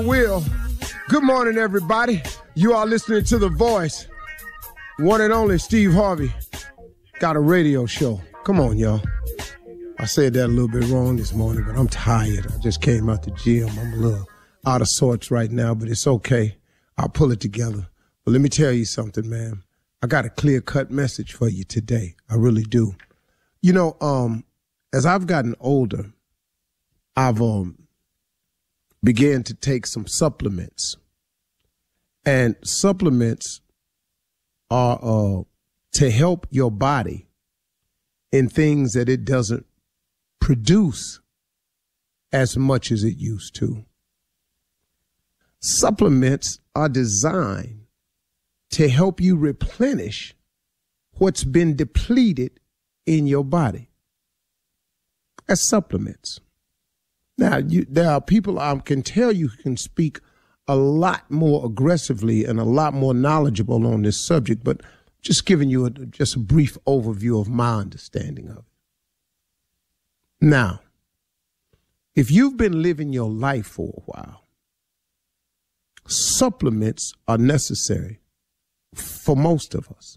Will, good morning, everybody. You are listening to The Voice. One and only Steve Harvey got a radio show. Come on, y'all. I said that a little bit wrong this morning, but I'm tired. I just came out the gym. I'm a little out of sorts right now, but it's okay. I'll pull it together. But let me tell you something, man. I got a clear-cut message for you today. I really do. You know, as I've gotten older, I've began to take some supplements. And supplements are to help your body in things that it doesn't produce as much as it used to. Supplements are designed to help you replenish what's been depleted in your body. That's supplements. Now, there are people I can tell you can speak a lot more aggressively and a lot more knowledgeable on this subject, but just giving you just a brief overview of my understanding of it. Now, if you've been living your life for a while, supplements are necessary for most of us.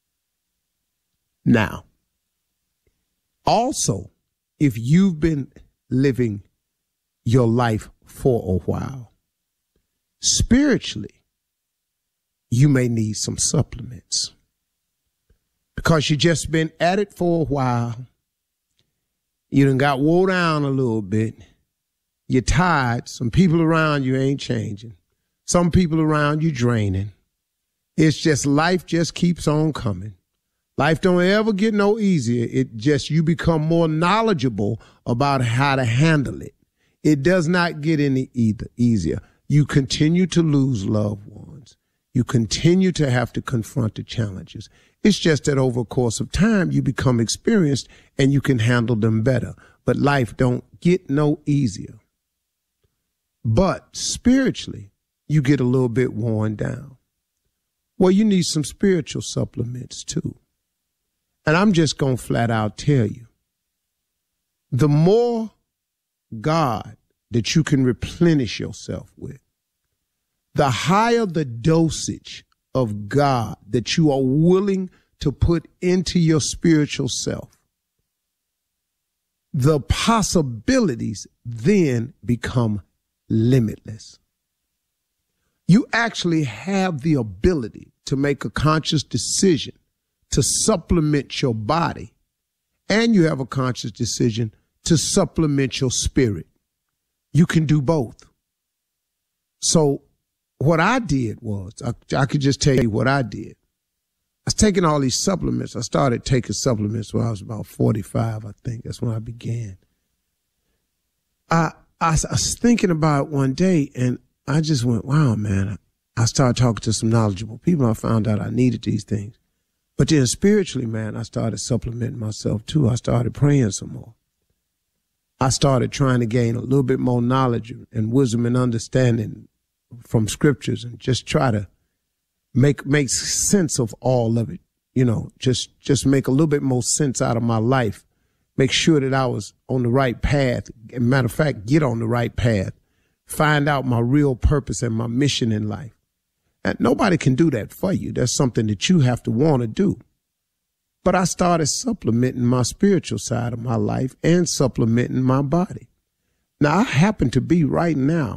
Now, also, if you've been living your life for a while, spiritually, you may need some supplements because you just been at it for a while. You done got wore down a little bit. You're tired. Some people around you ain't changing. Some people around you draining. It's just life just keeps on coming. Life don't ever get no easier. It just, you become more knowledgeable about how to handle it. It does not get any easier. You continue to lose loved ones. You continue to have to confront the challenges. It's just that over a course of time, you become experienced and you can handle them better. But life don't get no easier. But spiritually, you get a little bit worn down. Well, you need some spiritual supplements too. And I'm just going to flat out tell you, the more God that you can replenish yourself with, the higher the dosage of God that you are willing to put into your spiritual self, the possibilities then become limitless. You actually have the ability to make a conscious decision to supplement your body, and you have a conscious decision to supplement your spirit. You can do both. So what I did was, I could just tell you what I did. I was taking all these supplements. I started taking supplements when I was about 45, I think. That's when I began. I was thinking about it one day, and I just went, wow, man. I started talking to some knowledgeable people. I found out I needed these things. But then spiritually, man, I started supplementing myself too. I started praying some more. I started trying to gain a little bit more knowledge and wisdom and understanding from scriptures and just try to make sense of all of it. You know, just make a little bit more sense out of my life. Make sure that I was on the right path. As a matter of fact, get on the right path. Find out my real purpose and my mission in life. And nobody can do that for you. That's something that you have to want to do. But I started supplementing my spiritual side of my life and supplementing my body. Now, I happen to be right now